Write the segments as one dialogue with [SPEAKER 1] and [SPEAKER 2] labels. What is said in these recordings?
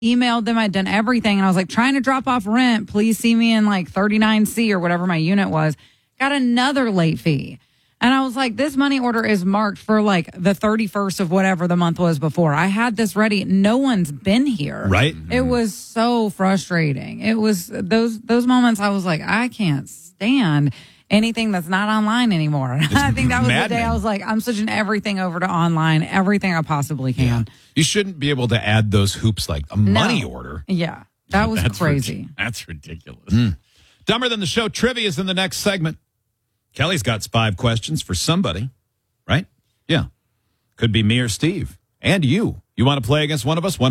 [SPEAKER 1] emailed them. I'd done everything. And I was like, trying to drop off rent. Please see me in like 39C or whatever my unit was. Got another late fee. And I was like, this money order is marked for like the 31st of whatever the month was before. I had this ready. No one's been here.
[SPEAKER 2] Right.
[SPEAKER 1] It was so frustrating. It was those moments I was like, I can't stand anything that's not online anymore. I think that was the day I was like, I'm switching everything over to online, everything I possibly can.
[SPEAKER 2] Yeah. You shouldn't be able to add those hoops like a money order.
[SPEAKER 1] Yeah. That was crazy.
[SPEAKER 3] That's ridiculous.
[SPEAKER 2] Dumber Than the Show trivia is in the next segment. Kelly's got 5 questions for somebody, right? Yeah. Could be me or Steve. And you. You want to play against one of us?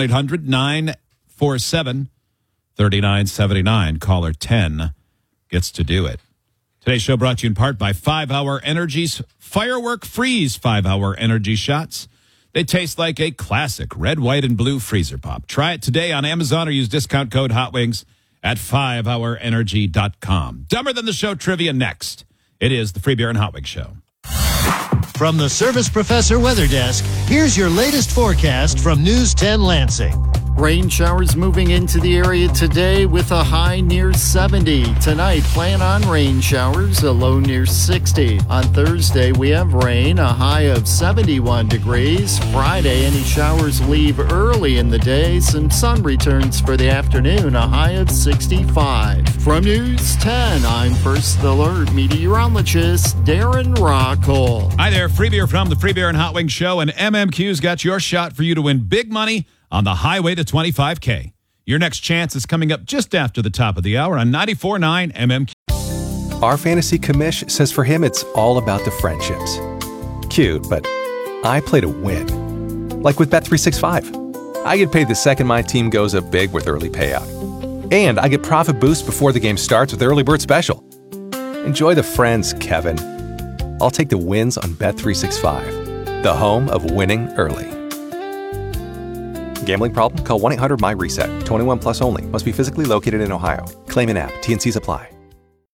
[SPEAKER 2] 1-800-947-3979. Caller 10 gets to do it. Today's show brought to you in part by 5 Hour Energy's Firework Freeze 5-Hour Energy Shots. They taste like a classic red, white, and blue freezer pop. Try it today on Amazon or use discount code HOTWINGS at 5hourenergy.com. Dumber Than the Show trivia next. It is the Free Beer and Hot Wings Show.
[SPEAKER 4] From the Service Professor Weather Desk, here's your latest forecast from News 10 Lansing.
[SPEAKER 5] Rain showers moving into the area today with a high near 70. Tonight, plan on rain showers, a low near 60. On Thursday, we have rain, a high of 71 degrees. Friday, any showers leave early in the day. Some sun returns for the afternoon, a high of 65. From News 10, I'm First Alert meteorologist Darren Rockall.
[SPEAKER 2] Hi there, Free Beer from the Free Beer and Hot Wings Show, and MMQ's got your shot for you to win big money on the highway to 25K. Your next chance is coming up just after the top of the hour on 94.9 MMQ.
[SPEAKER 6] Our fantasy commish says for him it's all about the friendships. Cute, but I play to win. Like with Bet365. I get paid the second my team goes up big with early payout. And I get profit boost before the game starts with Early Bird Special. Enjoy the friends, Kevin. I'll take the wins on Bet365, the home of winning early. Gambling problem? Call 1-800-MY-RESET. 21 plus only. Must be physically located in Ohio. Claim an app. T&Cs apply.